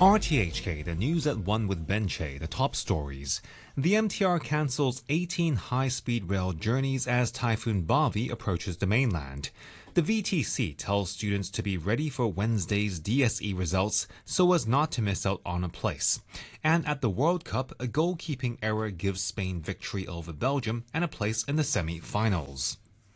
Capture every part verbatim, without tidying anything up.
R T H K, the news at one with Ben Che, the top stories. The M T R cancels eighteen high-speed rail journeys as Typhoon Bavi approaches the mainland. The V T C tells students to be ready for Wednesday's D S E results so as not to miss out on a place. And at the World Cup, a goalkeeping error gives Spain victory over Belgium and a place in the semi-finals.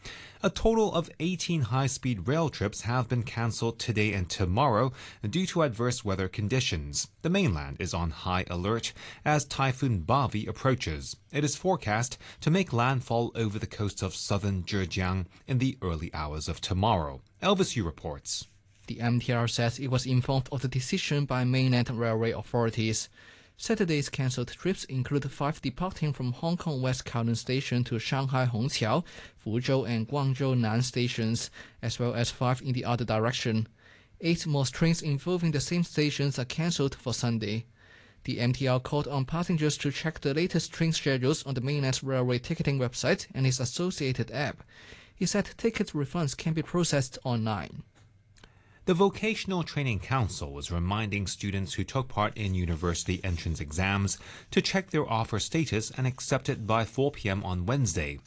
A total of eighteen high-speed rail trips have been cancelled today and tomorrow due to adverse weather conditions. The mainland is on high alert as Typhoon Bavi approaches. It is forecast to make landfall over the coast of southern Zhejiang in the early hours of tomorrow. Elvis Yu reports. The M T R says it was informed of the decision by mainland railway authorities. Saturday's cancelled trips include five departing from Hong Kong West Kowloon Station to Shanghai Hongqiao, Fuzhou and Guangzhou Nan stations, as well as five in the other direction. Eight more trains involving the same stations are cancelled for Sunday. The M T R called on passengers to check the latest train schedules on the mainland's railway ticketing website and its associated app. He said ticket refunds can be processed online. The Vocational Training Council is reminding students who took part in university entrance exams to check their offer status and accept it by four p m on Wednesday.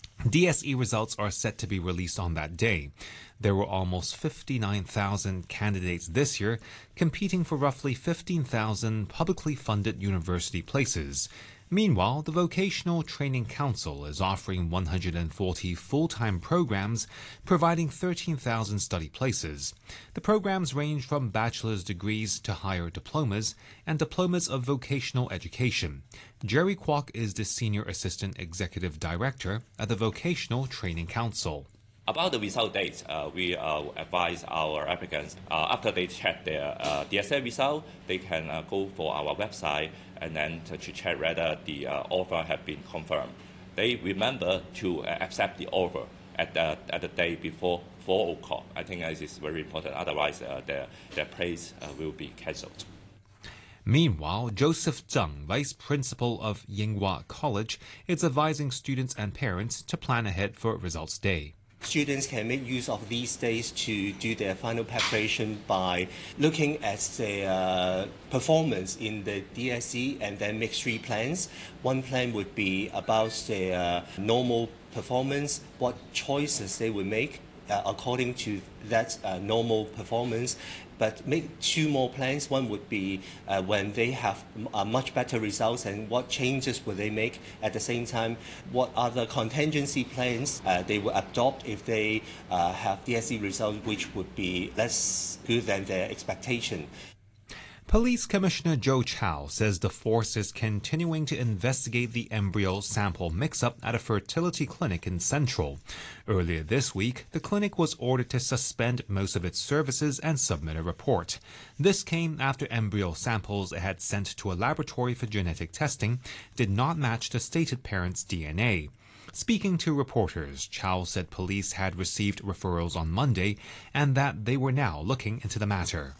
D S E results are set to be released on that day. There were almost fifty-nine thousand candidates this year, competing for roughly fifteen thousand publicly funded university places. Meanwhile, the Vocational Training Council is offering one hundred forty full-time programs, providing thirteen thousand study places. The programs range from bachelor's degrees to higher diplomas and diplomas of vocational education. Jerry Kwok is the Senior Assistant Executive Director at the Vocational Training Council. About the result dates, uh, we uh, advise our applicants, uh, after they check their uh, D S E result, they can uh, go for our website and then to check whether the uh, offer has been confirmed. They remember to uh, accept the offer at the, at the day before four o'clock. I think this is very important, otherwise uh, their, their place uh, will be cancelled. Meanwhile, Joseph Zhang, Vice Principal of Yinghua College, is advising students and parents to plan ahead for results day. Students can make use of these days to do their final preparation by looking at their uh, performance in the D S E and then make three plans. One plan would be about their uh, normal performance, what choices they would make uh, according to that uh, normal performance. But make two more plans. One would be uh, when they have uh, much better results and what changes will they make. At the same time, what other contingency plans uh, they will adopt if they uh, have D S E results which would be less good than their expectation. Police Commissioner Joe Chow says the force is continuing to investigate the embryo sample mix-up at a fertility clinic in Central. Earlier this week, the clinic was ordered to suspend most of its services and submit a report. This came after embryo samples it had sent to a laboratory for genetic testing did not match the stated parent's D N A. Speaking to reporters, Chow said police had received referrals on Monday and that they were now looking into the matter.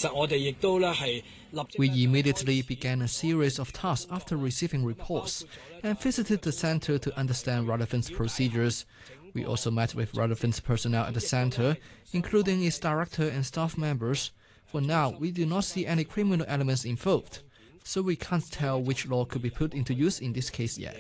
We immediately began a series of tasks after receiving reports and visited the center to understand relevant procedures. We also met with relevant personnel at the center, including its director and staff members. For now, we do not see any criminal elements involved, so we can't tell which law could be put into use in this case yet.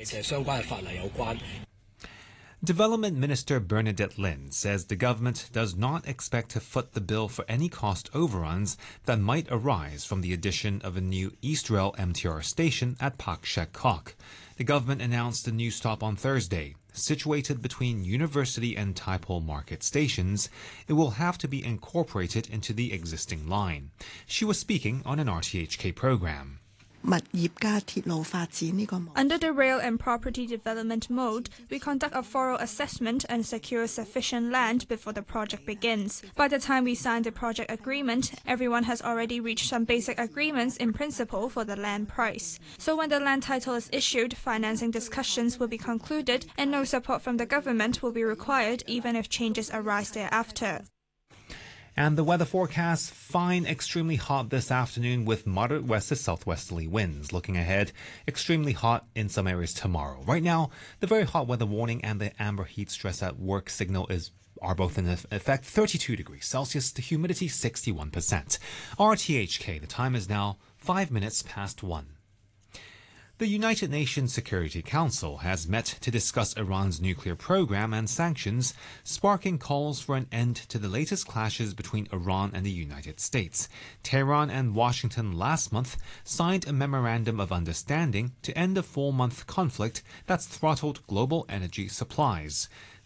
Development Minister Bernadette Lin says the government does not expect to foot the bill for any cost overruns that might arise from the addition of a new East Rail M T R station at Pak Shek Kok. The government announced the new stop on Thursday. Situated between University and Tai Po Market stations, it will have to be incorporated into the existing line. She was speaking on an R T H K program. Under the Rail and Property Development mode, we conduct a thorough assessment and secure sufficient land before the project begins. By the time we sign the project agreement, everyone has already reached some basic agreements in principle for the land price. So when the land title is issued, financing discussions will be concluded and no support from the government will be required even if changes arise thereafter. And the weather forecast, fine, extremely hot this afternoon with moderate west to southwesterly winds. Looking ahead, extremely hot in some areas tomorrow. Right now, the very hot weather warning and the amber heat stress at work signal is are both in effect. thirty-two degrees Celsius, the humidity sixty-one percent. R T H K, the time is now five minutes past one. The United Nations Security Council has met to discuss Iran's nuclear program and sanctions, sparking calls for an end to the latest clashes between Iran and the United States. Tehran and Washington last month signed a memorandum of understanding to end a four-month conflict that's throttled global energy supplies.